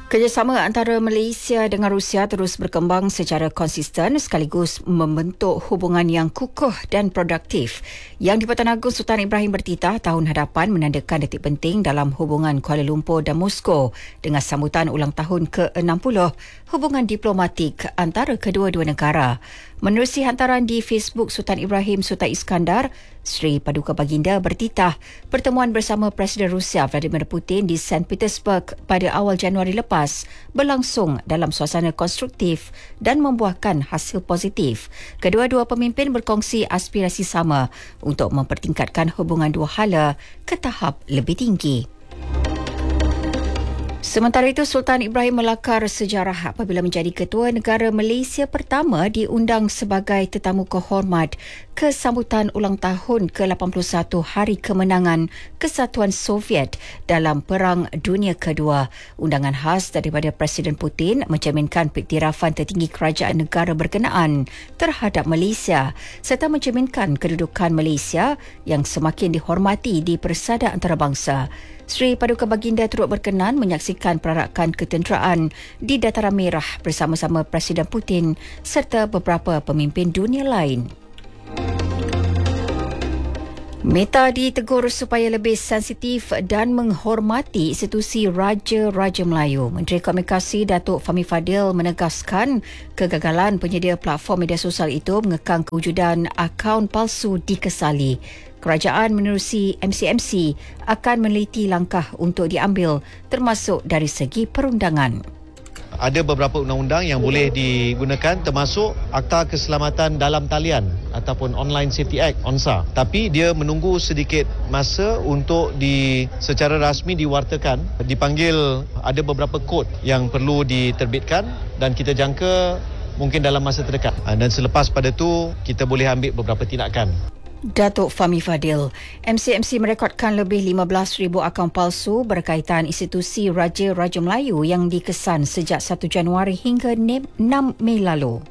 Kerjasama antara Malaysia dengan Rusia terus berkembang secara konsisten sekaligus membentuk hubungan yang kukuh dan produktif. Yang di-Pertuan Agong Sultan Ibrahim bertitah tahun hadapan menandakan detik penting dalam hubungan Kuala Lumpur dan Moskow dengan sambutan ulang tahun ke-60 hubungan diplomatik antara kedua-dua negara. Menerusi hantaran di Facebook Sultan Ibrahim Sultan Iskandar, Sri Paduka Baginda bertitah pertemuan bersama Presiden Rusia Vladimir Putin di St. Petersburg pada awal Januari lepas berlangsung dalam suasana konstruktif dan membuahkan hasil positif. Kedua-dua pemimpin berkongsi aspirasi sama untuk mempertingkatkan hubungan dua hala ke tahap lebih tinggi. Sementara itu, Sultan Ibrahim melakar sejarah apabila menjadi ketua negara Malaysia pertama diundang sebagai tetamu kehormat ke sambutan ulang tahun ke-81 Hari Kemenangan Kesatuan Soviet dalam Perang Dunia Kedua. Undangan khas daripada Presiden Putin mencerminkan piktirafan tertinggi kerajaan negara berkenaan terhadap Malaysia serta mencerminkan kedudukan Malaysia yang semakin dihormati di persada antarabangsa. Sri Paduka Baginda turut berkenan menyaksikan perarakan ketenteraan di Dataran Merah bersama-sama Presiden Putin serta beberapa pemimpin dunia lain. Meta ditegur supaya lebih sensitif dan menghormati institusi Raja-Raja Melayu. Menteri Komunikasi Datuk Fahmi Fadil menegaskan kegagalan penyedia platform media sosial itu mengekang kewujudan akaun palsu dikesali. Kerajaan menerusi MCMC akan meneliti langkah untuk diambil termasuk dari segi perundangan. Ada beberapa undang-undang yang boleh digunakan termasuk Akta Keselamatan Dalam Talian ataupun Online Safety Act ONSA. Tapi dia menunggu sedikit masa untuk secara rasmi diwartakan. Dipanggil ada beberapa kod yang perlu diterbitkan dan kita jangka mungkin dalam masa terdekat. Dan selepas pada tu kita boleh ambil beberapa tindakan. Datuk Fahmi Fadil, MCMC merekodkan lebih 15,000 akaun palsu berkaitan institusi Raja-Raja Melayu yang dikesan sejak 1 Januari hingga 6 Mei lalu.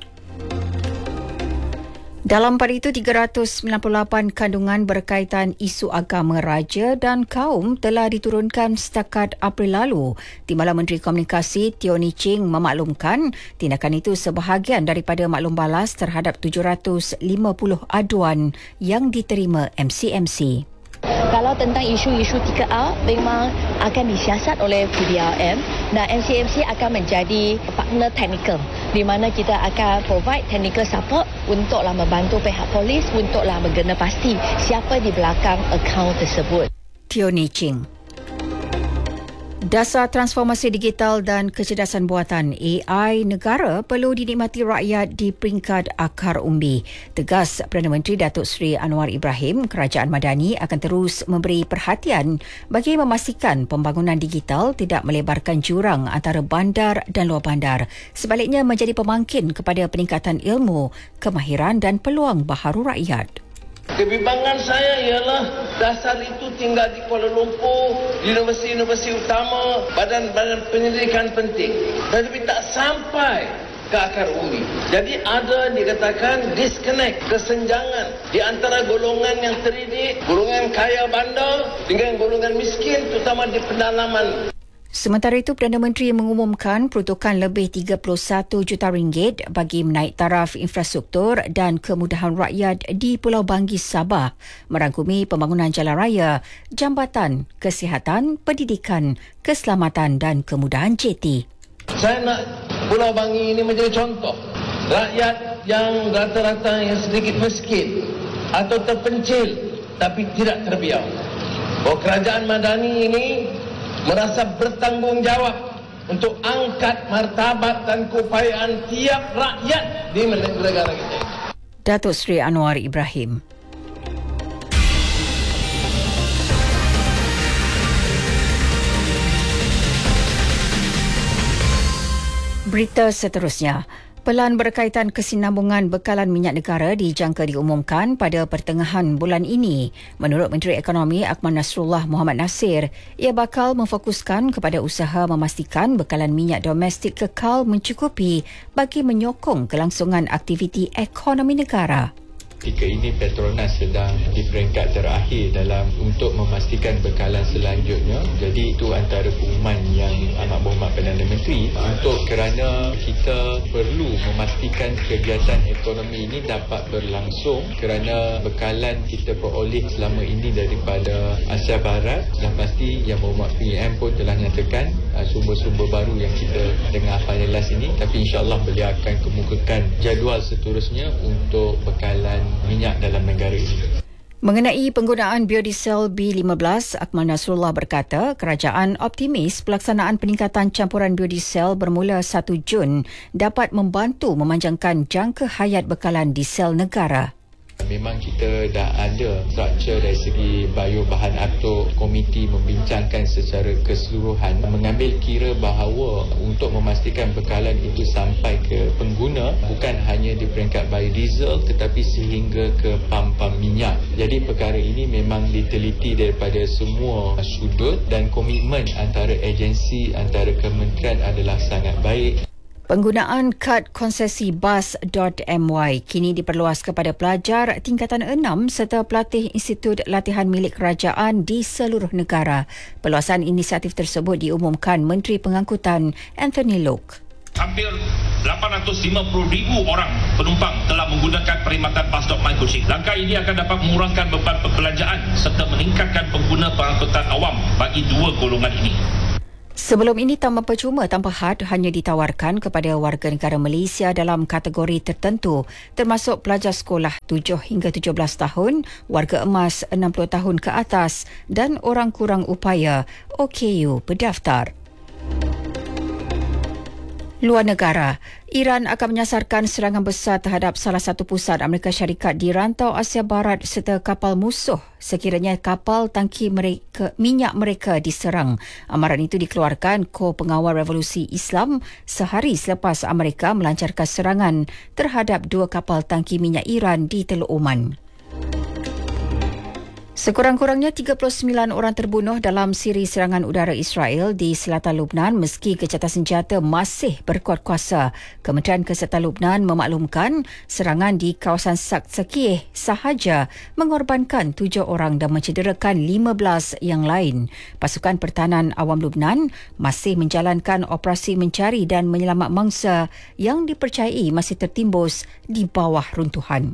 Dalam pada itu, 398 kandungan berkaitan isu agama raja dan kaum telah diturunkan setakat April lalu. Timbalan Menteri Komunikasi Teo Ni Ching memaklumkan tindakan itu sebahagian daripada maklum balas terhadap 750 aduan yang diterima MCMC. Kalau tentang isu-isu 3A memang akan disiasat oleh PDRM dan MCMC akan menjadi partner technical di mana kita akan provide technical support untuklah membantu pihak polis untuklah menggena pasti siapa di belakang akaun tersebut. Teo Ni Ching. Dasar transformasi digital dan kecerdasan buatan AI negara perlu dinikmati rakyat di peringkat akar umbi. Tegas Perdana Menteri Datuk Seri Anwar Ibrahim, Kerajaan Madani akan terus memberi perhatian bagi memastikan pembangunan digital tidak melebarkan jurang antara bandar dan luar bandar. Sebaliknya menjadi pemangkin kepada peningkatan ilmu, kemahiran dan peluang baharu rakyat. Kebimbangan saya ialah dasar itu tinggal di Kuala Lumpur, di universiti-universiti utama, badan-badan penyelidikan penting. Tetapi tak sampai ke akar umbi. Jadi ada dikatakan disconnect, kesenjangan di antara golongan yang terdidik, golongan kaya bandar dengan golongan miskin terutama di pedalaman. Sementara itu, Perdana Menteri mengumumkan peruntukan lebih 31 juta ringgit bagi menaik taraf infrastruktur dan kemudahan rakyat di Pulau Banggis, Sabah, merangkumi pembangunan jalan raya, jambatan, kesihatan, pendidikan, keselamatan dan kemudahan JT. Saya nak Pulau Bangi ini menjadi contoh. Rakyat yang rata-rata yang sedikit miskin atau terpencil tapi tidak terbiar. Kerajaan Madani ini merasa bertanggungjawab untuk angkat martabat dan keupayaan tiap rakyat di negara kita. Datuk Seri Anwar Ibrahim. Berita seterusnya. Pelan berkaitan kesinambungan bekalan minyak negara dijangka diumumkan pada pertengahan bulan ini. Menurut Menteri Ekonomi Akmal Nasrullah Muhammad Nasir, ia bakal memfokuskan kepada usaha memastikan bekalan minyak domestik kekal mencukupi bagi menyokong kelangsungan aktiviti ekonomi negara. Ketika ini Petronas sedang di peringkat terakhir dalam untuk memastikan bekalan selanjutnya. Jadi itu antara pengumuman yang amat berhormat Perdana Menteri untuk kerana kita perlu memastikan kegiatan ekonomi ini dapat berlangsung kerana bekalan kita peroleh selama ini daripada Asia Barat, dan pasti Yang Berhormat PM pun telah nyatakan sumber-sumber baru yang kita dengar panelas ini, tapi insyaAllah beliau akan kemukakan jadual seterusnya untuk bekalan minyak dalam negara ini. Mengenai penggunaan biodiesel B15, Akmal Nasrullah berkata kerajaan optimis pelaksanaan peningkatan campuran biodiesel bermula 1 Jun dapat membantu memanjangkan jangka hayat bekalan diesel negara. Memang kita dah ada struktur dari segi bahan atur, komiti membincangkan secara keseluruhan, mengambil kira bahawa untuk memastikan bekalan itu sampai ke pengguna bukan hanya di peringkat biodiesel tetapi sehingga ke pam-pam minyak. Jadi perkara ini memang diteliti daripada semua sudut dan komitmen antara agensi, antara kementerian adalah sangat baik. Penggunaan kad konsesi bas.my kini diperluas kepada pelajar tingkatan 6 serta pelatih institut latihan milik kerajaan di seluruh negara. Perluasan inisiatif tersebut diumumkan Menteri Pengangkutan Anthony Locke. Hampir 850,000 orang penumpang telah menggunakan perkhidmatan bas.my Kuching. Langkah ini akan dapat mengurangkan beban perbelanjaan serta meningkatkan pengguna pengangkutan awam bagi dua golongan ini. Sebelum ini, taman percuma tanpa had hanya ditawarkan kepada warga negara Malaysia dalam kategori tertentu, termasuk pelajar sekolah 7 hingga 17 tahun, warga emas 60 tahun ke atas dan orang kurang upaya OKU berdaftar. Luar negara, Iran akan menyasarkan serangan besar terhadap salah satu pusat Amerika Syarikat di rantau Asia Barat serta kapal musuh sekiranya kapal tangki minyak mereka diserang. Amaran itu dikeluarkan Ko Pengawal Revolusi Islam sehari selepas Amerika melancarkan serangan terhadap 2 kapal tangki minyak Iran di Teluk Oman. Sekurang-kurangnya 39 orang terbunuh dalam siri serangan udara Israel di selatan Lubnan meski kejahatan senjata masih berkuat kuasa. Kementerian Kesihatan Lubnan memaklumkan serangan di kawasan Sakih sahaja mengorbankan 7 orang dan mencederakan 15 yang lain. Pasukan Pertahanan Awam Lubnan masih menjalankan operasi mencari dan menyelamat mangsa yang dipercayai masih tertimbus di bawah runtuhan.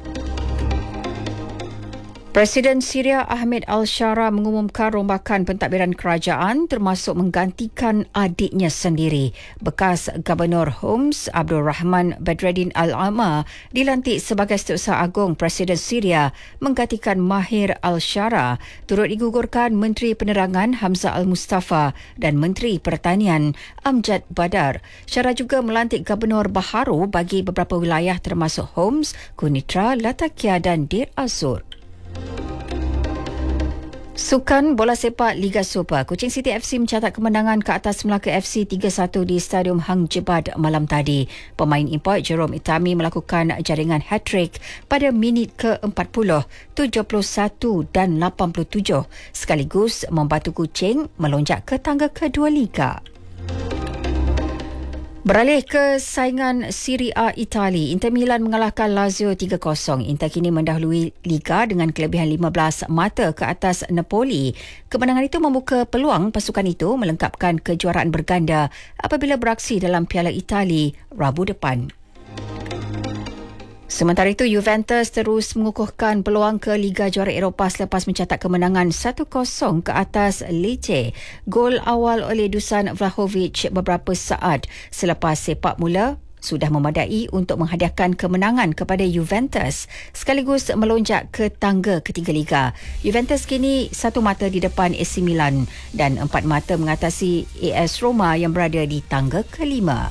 Presiden Syria Ahmed Al-Shara mengumumkan rombakan pentadbiran kerajaan termasuk menggantikan adiknya sendiri. Bekas Gubernur Homs Abdul Rahman Badreddin Al-Ama dilantik sebagai Setiausaha Agung Presiden Syria menggantikan Mahir Al-Shara. Turut digugurkan Menteri Penerangan Hamzah Al-Mustafa dan Menteri Pertanian Amjad Badar. Shara juga melantik Gubernur baharu bagi beberapa wilayah termasuk Homs, Kunitra, Latakia dan Dir Az-Zur. Sukan bola sepak Liga Super, Kuching City FC mencatat kemenangan ke atas Melaka FC 3-1 di Stadium Hang Jebat malam tadi. Pemain import Jerome Itami melakukan jaringan hat-trick pada minit ke-40, 71 dan 87 sekaligus membantu Kuching melonjak ke tangga kedua Liga. Beralih ke saingan Serie A Itali, Inter Milan mengalahkan Lazio 3-0. Inter kini mendahului Liga dengan kelebihan 15 mata ke atas Napoli. Kemenangan itu membuka peluang pasukan itu melengkapkan kejuaraan berganda apabila beraksi dalam Piala Itali Rabu depan. Sementara itu, Juventus terus mengukuhkan peluang ke Liga Juara Eropah selepas mencatat kemenangan 1-0 ke atas Lecce. Gol awal oleh Dusan Vlahovic beberapa saat selepas sepak mula sudah memadai untuk menghadiahkan kemenangan kepada Juventus sekaligus melonjak ke tangga ketiga Liga. Juventus kini 1 mata di depan AC Milan dan 4 mata mengatasi AS Roma yang berada di tangga kelima.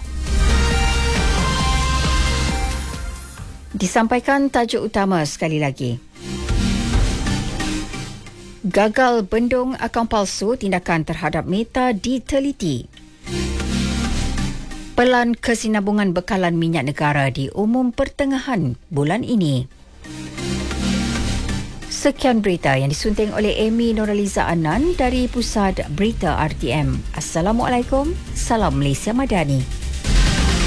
Disampaikan tajuk utama sekali lagi. Gagal bendung akaun palsu, tindakan terhadap Meta diteliti. Pelan kesinambungan bekalan minyak negara diumum pertengahan bulan ini. Sekian berita yang disunting oleh Amy Noraliza Anan dari Pusat Berita RTM. Assalamualaikum, salam Malaysia Madani.